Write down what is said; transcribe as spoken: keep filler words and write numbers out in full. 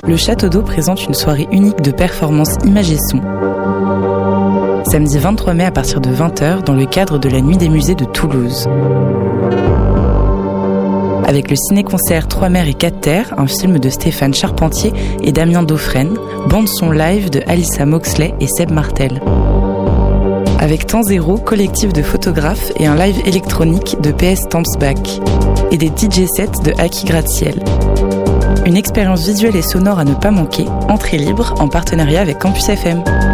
le Château d'Eau présente une soirée unique de performances images et son. Samedi vingt-trois mai à partir de vingt heures dans le cadre de la Nuit des musées de Toulouse. Avec le ciné-concert Trois mers et quatre terres, un film de Stéphane Charpentier et Damien Dauphren, bande-son live de Alyssa Moxley et Seb Martel. Avec Temps Zéro, collectif de photographes et un live électronique de P S Stampsback. Et des D J sets de Aki Gratte-Ciel. Une expérience visuelle et sonore à ne pas manquer, entrée libre en partenariat avec Campus F M.